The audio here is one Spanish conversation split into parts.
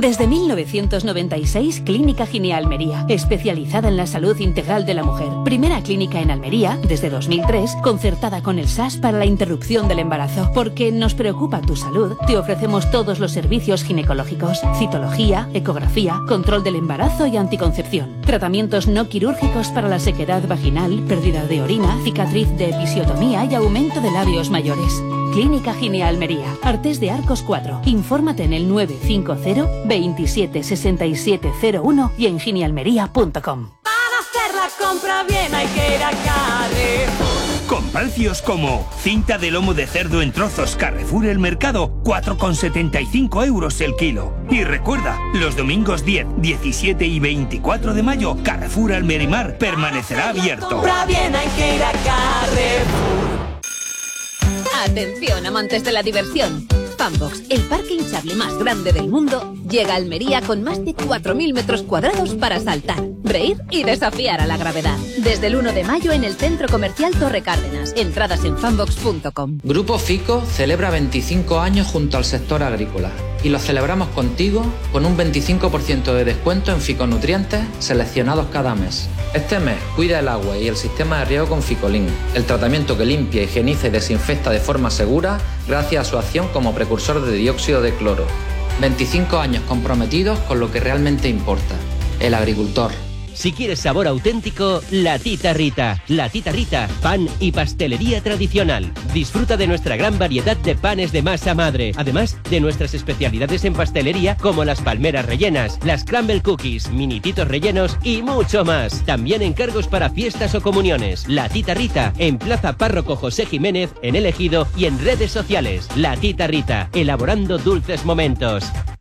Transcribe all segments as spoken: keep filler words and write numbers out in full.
Desde mil novecientos noventa y seis, Clínica Gineal Almería, especializada en la salud integral de la mujer. Primera clínica en Almería, desde dos mil tres, concertada con el S A S para la interrupción del embarazo. Porque nos preocupa tu salud, te ofrecemos todos los servicios ginecológicos, citología, ecografía, control del embarazo y anticoncepción. Tratamientos no quirúrgicos para la sequedad vaginal, pérdida de orina, cicatriz de episiotomía y aumento de labios mayores. Clínica Gineal Almería, Artés de Arcos cuatro. Infórmate en el nueve cinco cero, veintisiete, sesenta y siete cero uno y en ginealmería punto com. Para hacer la compra bien hay que ir a Carrefour. Con precios como cinta de lomo de cerdo en trozos Carrefour El Mercado, cuatro con setenta y cinco euros el kilo. Y recuerda, los domingos diez, diecisiete y veinticuatro de mayo, Carrefour Almerimar permanecerá abierto. Compra bien hay que ir a Carrefour. Atención, amantes de la diversión. Funbox, el parque hinchable más grande del mundo, llega a Almería con más de cuatro mil metros cuadrados para saltar, reír y desafiar a la gravedad. Desde el uno de mayo en el Centro Comercial Torre Cárdenas. Entradas en funbox punto com. Grupo Fico celebra veinticinco años junto al sector agrícola. Y lo celebramos contigo con un veinticinco por ciento de descuento en ficonutrientes seleccionados cada mes. Este mes cuida el agua y el sistema de riego con Ficolin, el tratamiento que limpia, higieniza y desinfecta de forma segura gracias a su acción como precursor de dióxido de cloro. veinticinco años comprometidos con lo que realmente importa, el agricultor. Si quieres sabor auténtico, La Tita Rita. La Tita Rita, pan y pastelería tradicional. Disfruta de nuestra gran variedad de panes de masa madre, además de nuestras especialidades en pastelería como las palmeras rellenas, las crumble cookies, minititos rellenos y mucho más. También encargos para fiestas o comuniones. La Tita Rita, en Plaza Párroco José Jiménez, en El Ejido y en redes sociales. La Tita Rita, elaborando dulces momentos.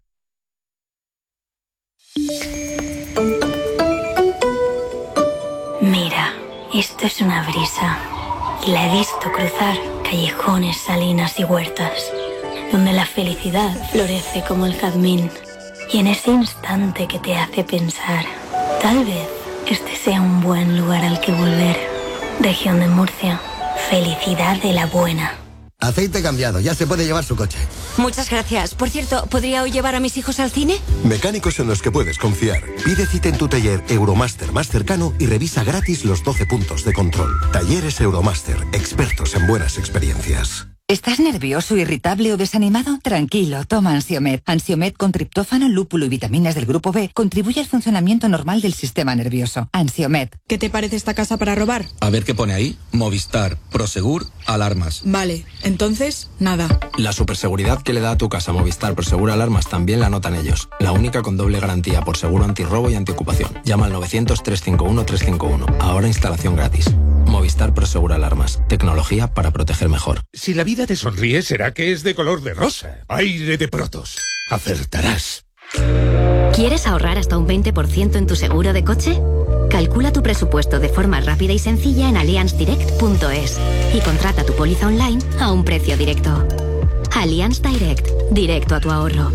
Mira, esto es una brisa. Y la he visto cruzar callejones, salinas y huertas, donde la felicidad florece como el jazmín. Y en ese instante que te hace pensar, tal vez este sea un buen lugar al que volver. Región de Murcia, felicidad de la buena. Aceite cambiado, ya se puede llevar su coche. Muchas gracias. Por cierto, ¿podría hoy llevar a mis hijos al cine? Mecánicos en los que puedes confiar. Pide cita en tu taller Euromaster más cercano y revisa gratis los doce puntos de control. Talleres Euromaster, expertos en buenas experiencias. ¿Estás nervioso, irritable o desanimado? Tranquilo, toma Ansiomed. Ansiomed con triptófano, lúpulo y vitaminas del grupo B contribuye al funcionamiento normal del sistema nervioso. Ansiomed. ¿Qué te parece esta casa para robar? A ver qué pone ahí. Movistar, Prosegur, alarmas. Vale, entonces, nada. La superseguridad que le da a tu casa Movistar Prosegur Alarmas también la notan ellos. La única con doble garantía por seguro antirrobo y antiocupación. Llama al novecientos, trescientos cincuenta y uno, trescientos cincuenta y uno. Ahora instalación gratis. Movistar Prosegur Alarmas. Tecnología para proteger mejor. Si la vida te sonríe, será que es de color de rosa. Aire de Protos. Acertarás. ¿Quieres ahorrar hasta un veinte por ciento en tu seguro de coche? Calcula tu presupuesto de forma rápida y sencilla en allianz direct punto es y contrata tu póliza online a un precio directo. Allianz Direct. Directo a tu ahorro.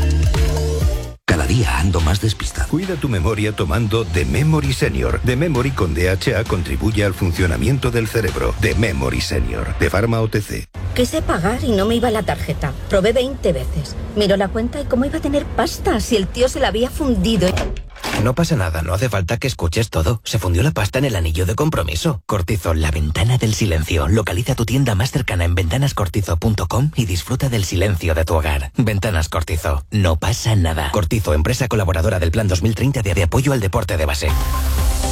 Cada día ando más despistado. Cuida tu memoria tomando The Memory Senior. The Memory con D H A contribuye al funcionamiento del cerebro. The Memory Senior, de Pharma O T C. Quise pagar y no me iba la tarjeta. Probé veinte veces. Miró la cuenta y cómo iba a tener pasta si el tío se la había fundido. No pasa nada, no hace falta que escuches todo. Se fundió la pasta en el anillo de compromiso. Cortizo, la ventana del silencio. Localiza tu tienda más cercana en ventanas cortizo punto com y disfruta del silencio de tu hogar. Ventanas Cortizo. No pasa nada. Cortizo, empresa colaboradora del Plan dos mil treinta de, de apoyo al deporte de base.